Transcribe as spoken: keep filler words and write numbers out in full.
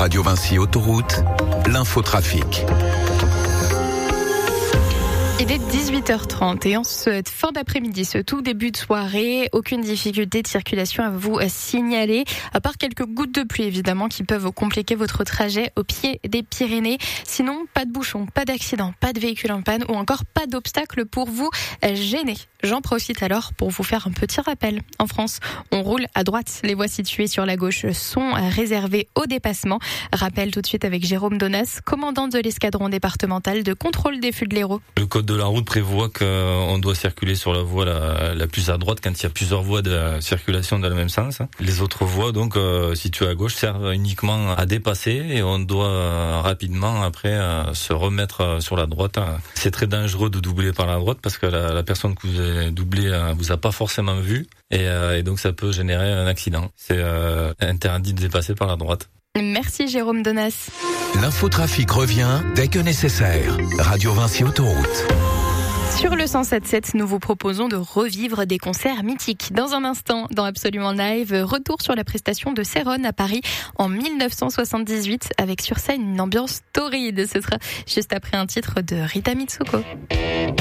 Radio Vinci Autoroute, l'infotrafic. Il est dix-huit heures trente et en ce fin d'après-midi, ce tout début de soirée, aucune difficulté de circulation à vous signaler, à part quelques gouttes de pluie évidemment qui peuvent compliquer votre trajet au pied des Pyrénées. Sinon, pas de bouchons, pas d'accident, pas de véhicule en panne ou encore pas d'obstacle pour vous gêner. J'en profite alors pour vous faire un petit rappel. En France, on roule à droite. Les voies situées sur la gauche sont réservées au dépassement. Rappel tout de suite avec Jérôme Donas, commandant de l'escadron départemental de contrôle des feux de l'Hérault. Le code de la route prévoit qu'on doit circuler sur la voie la, la plus à droite quand il y a plusieurs voies de circulation dans le même sens. Les autres voies, donc euh, situées à gauche, servent uniquement à dépasser et on doit euh, rapidement après euh, se remettre euh, sur la droite. C'est très dangereux de doubler par la droite parce que la, la personne que vous avez doublée euh, vous a pas forcément vu et, euh, et donc ça peut générer un accident. C'est euh, interdit de dépasser par la droite. Merci Jérôme Donas. L'infotrafic revient dès que nécessaire. Radio Vinci Autoroute. Sur le cent sept sept, nous vous proposons de revivre des concerts mythiques. Dans un instant, dans Absolument Live, retour sur la prestation de Céron à Paris en dix-neuf cent soixante-dix-huit avec sur scène une ambiance torride. Ce sera juste après un titre de Rita Mitsuko.